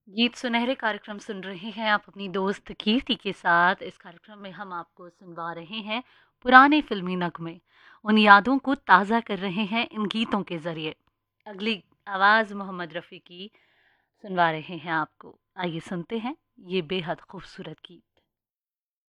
गीत सुनहरे कार्यक्रम सुन रहे हैं आप अपनी दोस्त कीर्ति के साथ। इस कार्यक्रम में हम आपको सुनवा रहे हैं पुराने फिल्मी नगमे। उन यादों को ताज़ा कर रहे हैं इन गीतों के ज़रिए। अगली आवाज़ मोहम्मद रफ़ी की सुनवा रहे हैं आपको। आइए सुनते हैं ये बेहद खूबसूरत गीत।